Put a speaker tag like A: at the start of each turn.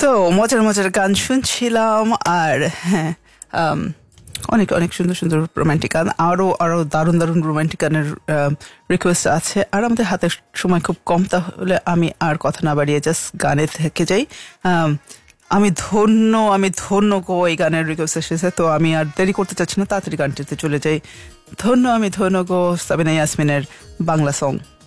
A: মজার মজার গান শুনছিলাম আর হ্যাঁ অনেক অনেক সুন্দর সুন্দর রোমান্টিক গান আরো আরো দারুণ দারুণ রোমান্টিক গানের রিকোয়েস্ট আছে আর আমাদের হাতে সময় খুব কম তাহলে আমি আর কথা না বাড়িয়ে জাস্ট গানে থেকে যাই আমি ধন্য গো এই গানের রিকোয়েস্ট এসেছে তো আমি আর দেরি করতে চাচ্ছি না তাড়াতাড়ি গানটিতে চলে যাই ধন্য গো সাবিনা ইয়াসমিনের বাংলা সং